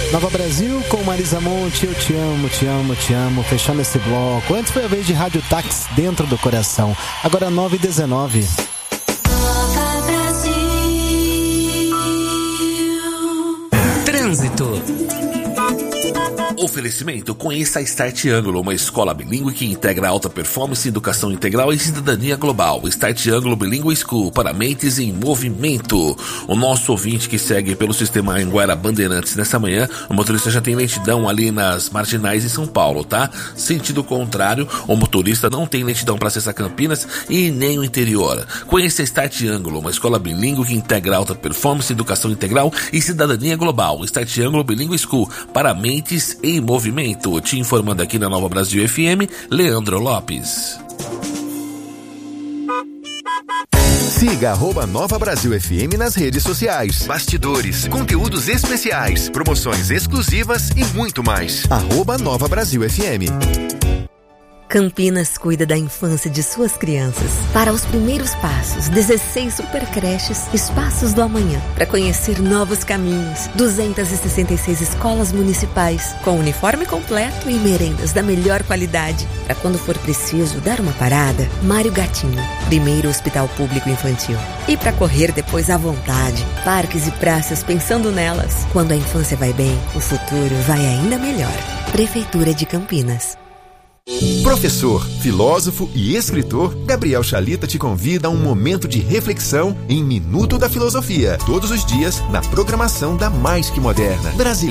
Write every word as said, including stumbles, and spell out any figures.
Nova Brasil com Marisa Monte, eu te amo, te amo, te amo, fechando esse bloco. Antes foi a vez de Rádio Táxi Dentro do Coração, agora nove e dezenove. Trânsito. Oferecimento: conheça a Start Ângulo, uma escola bilíngue que integra alta performance, educação integral e cidadania global. Start Ângulo Bilingual School, para mentes em movimento. O nosso ouvinte que segue pelo sistema Anguera Bandeirantes nessa manhã, o motorista já tem lentidão ali nas marginais em São Paulo, tá? Sentido contrário, o motorista não tem lentidão para acessar Campinas e nem o interior. Conheça a Start Ângulo, uma escola bilíngue que integra alta performance, educação integral e cidadania global. Start Ângulo Bilingual School, para mentes em movimento. Te informando aqui na Nova Brasil F M, Leandro Lopes. Siga arroba Nova Brasil F M nas redes sociais. Bastidores, conteúdos especiais, promoções exclusivas e muito mais. Arroba Nova Brasil F M. Campinas cuida da infância de suas crianças. Para os primeiros passos, dezesseis supercreches, espaços do amanhã. Para conhecer novos caminhos, duzentas e sessenta e seis escolas municipais, com uniforme completo e merendas da melhor qualidade. Para quando for preciso dar uma parada, Mário Gatinho, primeiro hospital público infantil. E para correr depois à vontade, parques e praças pensando nelas. Quando a infância vai bem, o futuro vai ainda melhor. Prefeitura de Campinas. Professor, filósofo e escritor Gabriel Chalita te convida a um momento de reflexão em Minuto da Filosofia, todos os dias na programação da Mais Que Moderna. Brasil.